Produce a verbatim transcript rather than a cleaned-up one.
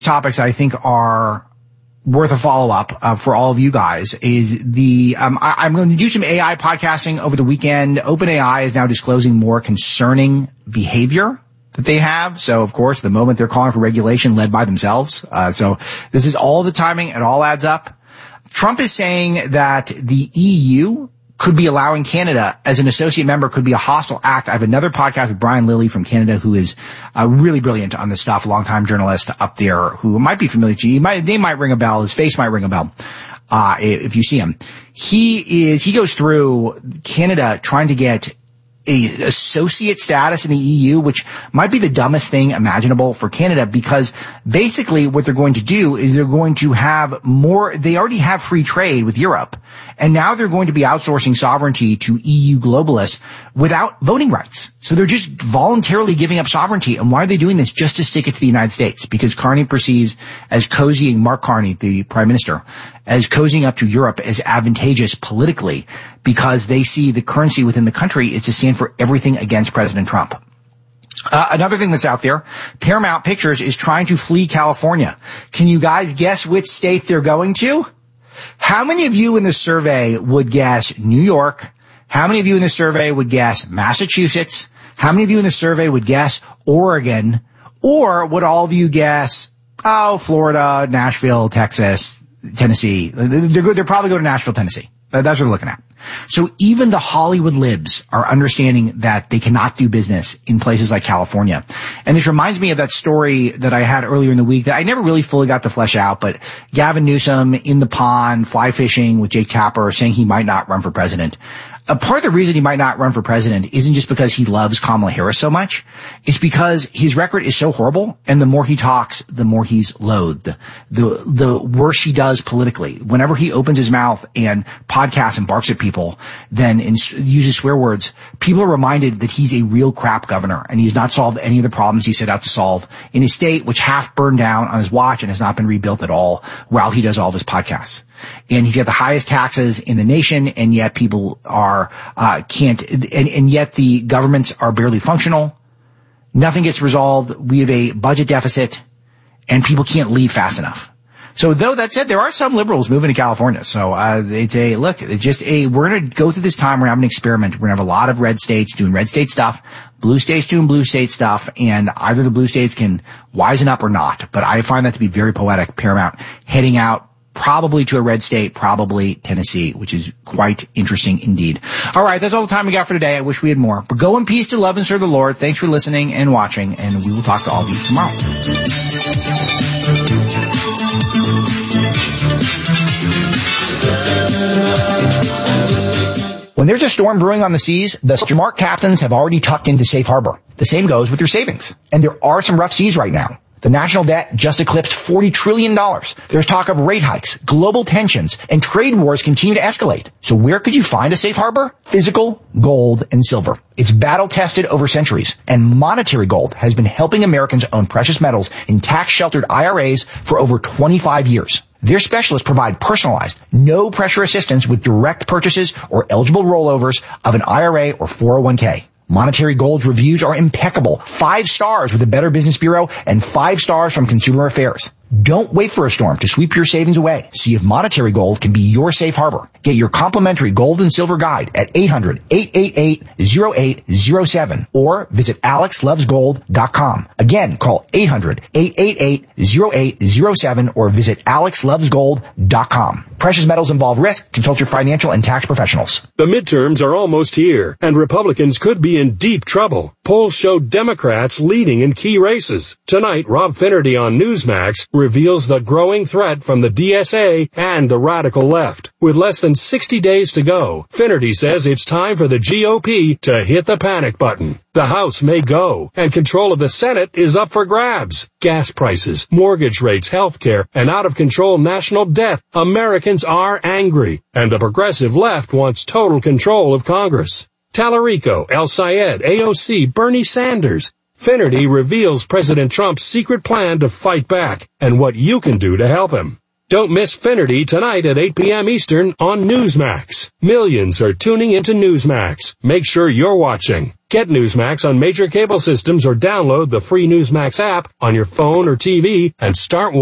topics I think are worth a follow-up uh, for all of you guys is the um, I, I'm going to do some A I podcasting over the weekend. OpenAI is now disclosing more concerning behavior that they have. So, of course, the moment they're calling for regulation led by themselves. Uh, so this is all the timing. It all adds up. Trump is saying that the E U could be allowing Canada as an associate member, could be a hostile act. I have another podcast with Brian Lilly from Canada, who is uh, really brilliant on this stuff, longtime journalist up there who might be familiar to you. He might, name might ring a bell. His face might ring a bell, uh, if you see him. He is, he goes through Canada trying to get a associate status in the E U, which might be the dumbest thing imaginable for Canada, because basically what they're going to do is they're going to have more, they already have free trade with Europe, and now they're going to be outsourcing sovereignty to E U globalists without voting rights. So they're just voluntarily giving up sovereignty. And why are they doing this? Just to stick it to the United States, because Carney perceives as cozying, Mark Carney, the Prime Minister, as cozying up to Europe as advantageous politically, because they see the currency within the country is to stand for everything against President Trump. Uh, another thing that's out there, Paramount Pictures is trying to flee California. Can you guys guess which state they're going to? How many of you in the survey would guess New York? How many of you in the survey would guess Massachusetts? How many of you in the survey would guess Oregon? Or would all of you guess, oh, Florida, Nashville, Texas, Tennessee? They're, good, they're probably going to Nashville, Tennessee. That's what they're looking at. So even the Hollywood libs are understanding that they cannot do business in places like California. And this reminds me of that story that I had earlier in the week that I never really fully got to flesh out, but Gavin Newsom in the pond, fly fishing with Jake Tapper, saying he might not run for president. A part of the reason he might not run for president isn't just because he loves Kamala Harris so much. It's because his record is so horrible, and the more he talks, the more he's loathed. The the worse he does politically. Whenever he opens his mouth and podcasts and barks at people, then in, uses swear words, people are reminded that he's a real crap governor, and he's not solved any of the problems he set out to solve in his state, which half burned down on his watch and has not been rebuilt at all while he does all of his podcasts. And he's got the highest taxes in the nation, and yet people are, uh, can't, and, and yet the governments are barely functional. Nothing gets resolved. We have a budget deficit, and people can't leave fast enough. So though that said, there are some liberals moving to California. So, uh, it's a, look, it's just a, we're going to go through this time. We're going to have an experiment. We're going to have a lot of red states doing red state stuff, blue states doing blue state stuff, and either the blue states can wisen up or not. But I find that to be very poetic. Paramount heading out probably to a red state, probably Tennessee, which is quite interesting indeed. All right, that's all the time we got for today. I wish we had more. But go in peace to love and serve the Lord. Thanks for listening and watching, and we will talk to all of you tomorrow. When there's a storm brewing on the seas, the smart captains have already tucked into safe harbor. The same goes with your savings. And there are some rough seas right now. The national debt just eclipsed forty trillion dollars. There's talk of rate hikes, global tensions, and trade wars continue to escalate. So where could you find a safe harbor? Physical gold and silver. It's battle-tested over centuries, and Monetary Gold has been helping Americans own precious metals in tax-sheltered I R As for over twenty-five years. Their specialists provide personalized, no-pressure assistance with direct purchases or eligible rollovers of an I R A or four oh one k. Monetary Gold's reviews are impeccable. Five stars with the Better Business Bureau and five stars from Consumer Affairs. Don't wait for a storm to sweep your savings away. See if Monetary Gold can be your safe harbor. Get your complimentary gold and silver guide at eight hundred, eight eight eight, oh eight oh seven or visit alex loves gold dot com. Again, call eight hundred, eight eight eight, oh eight oh seven or visit alex loves gold dot com. Precious metals involve risk. Consult your financial and tax professionals. The midterms are almost here, and Republicans could be in deep trouble. Polls show Democrats leading in key races. Tonight, Rob Finnerty on Newsmax reveals the growing threat from the D S A and the radical left. With less than sixty days to go, Finnerty says it's time for the G O P to hit the panic button. The House may go, and control of the Senate is up for grabs. Gas prices, mortgage rates, healthcare, and out-of-control national debt. Americans are angry, and the progressive left wants total control of Congress. Tallarico, El Sayed, A O C, Bernie Sanders. Finnerty reveals President Trump's secret plan to fight back and what you can do to help him. Don't miss Finnerty tonight at eight p.m. Eastern on Newsmax. Millions are tuning into Newsmax. Make sure you're watching. Get Newsmax on major cable systems or download the free Newsmax app on your phone or T V and start watching.